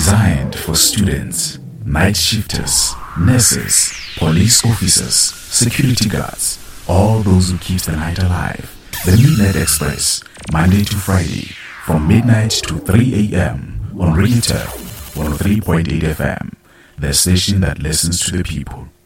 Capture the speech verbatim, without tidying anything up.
designed for students, night shifters, nurses, police officers, security guards, all those who keep the night alive. The Midnight Express, Monday to Friday, from midnight to three a m on Radio Turf one oh three point eight F M, the station that listens to the people.